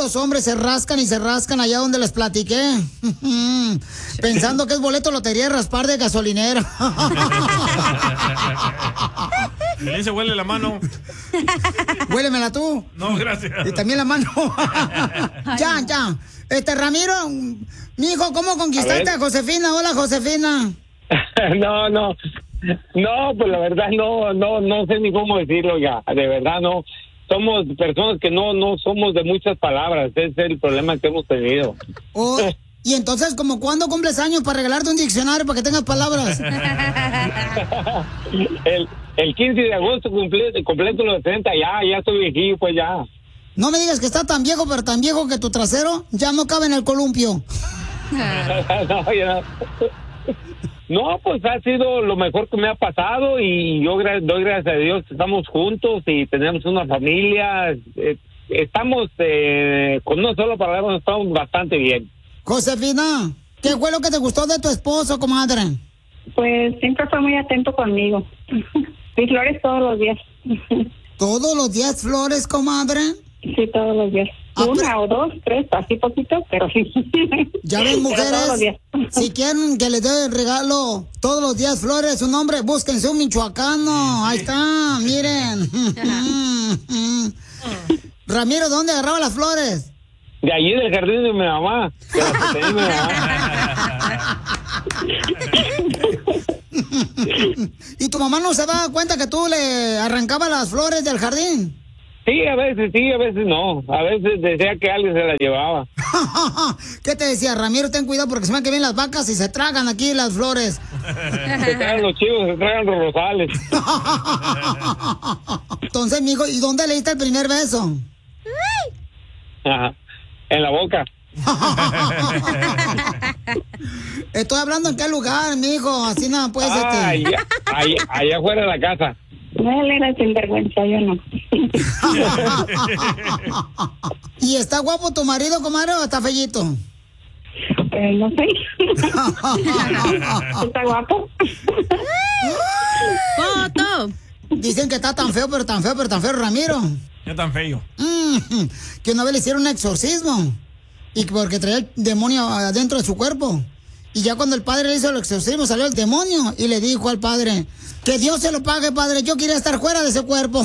los hombres se rascan y se rascan allá donde les platiqué. Pensando que es boleto de lotería y raspar de gasolinera. También se huele la mano. Huélemela tú. No, gracias. Y también la mano. Ya. Ramiro, mijo, ¿cómo conquistaste a Josefina? Hola, Josefina. No, pues la verdad no sé ni cómo decirlo ya, de verdad no. Somos personas que no somos de muchas palabras, ese es el problema que hemos tenido. Oh, y entonces, ¿como cuándo cumples años para regalarte un diccionario para que tengas palabras? el 15 de agosto completo los 30, ya estoy viejillo, pues ya. No me digas que está tan viejo, pero tan viejo que tu trasero ya no cabe en el columpio. No, pues ha sido lo mejor que me ha pasado y yo doy gracias a Dios que estamos juntos y tenemos una familia. Estamos con una sola palabra, estamos bastante bien. Josefina, ¿qué fue lo que te gustó de tu esposo, comadre? Pues siempre fue muy atento conmigo. Y flores todos los días. ¿Todos los días flores, comadre? Sí, todos los días. Una o dos, tres, así poquito, pero sí. Ya ven, mujeres, si quieren que les dé el regalo todos los días flores, un hombre, búsquense un michoacano. Ahí está, miren. Ramiro, ¿dónde agarraba las flores? De allí del jardín de mi mamá. De la que tenía mi mamá. ¿Y tu mamá no se daba cuenta que tú le arrancabas las flores del jardín? Sí, a veces no. A veces decía que alguien se las llevaba. ¿Qué te decía, Ramiro? Ten cuidado porque se me que vienen las vacas y se tragan aquí las flores. Se tragan los chivos, se tragan los rosales. Entonces, mijo, ¿y dónde le diste el primer beso? Ajá, en la boca. Estoy hablando en qué lugar, mijo. Así no puede ser. Allá afuera de la casa. No, él era sinvergüenza, yo no. ¿Y está guapo tu marido, comadre, o está fellito? No sé. ¿Está guapo? ¡Foto! Dicen que está tan feo, pero tan feo, Ramiro. ¿Qué tan feo? Que una vez le hicieron un exorcismo. Y porque traía el demonio adentro de su cuerpo. Y ya cuando el padre le hizo el exorcismo, salió el demonio y le dijo al padre: que Dios se lo pague, padre, yo quería estar fuera de ese cuerpo.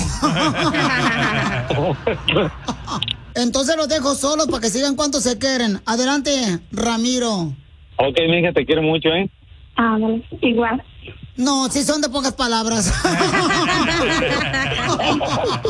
Entonces los dejo solos para que sigan cuanto se quieren. Adelante, Ramiro. Ok, mija, te quiero mucho, ¿eh? Vale, igual. No, sí son de pocas palabras.